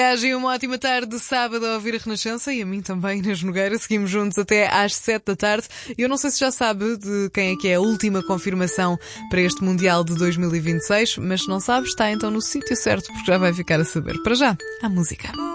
Agem uma ótima tarde de sábado a ouvir a Renascença e a mim também, Inês Nogueira. Seguimos juntos até às 7 da tarde. Eu não sei se já sabe de quem é a última confirmação para este Mundial de 2026, mas se não sabe, está então no sítio certo, porque já vai ficar a saber. Para já, a música.